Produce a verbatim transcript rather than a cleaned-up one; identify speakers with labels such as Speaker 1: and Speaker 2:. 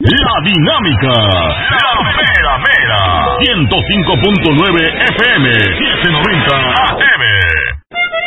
Speaker 1: La Dinámica, La Mera Mera, ciento cinco punto nueve F M, setecientos noventa A M.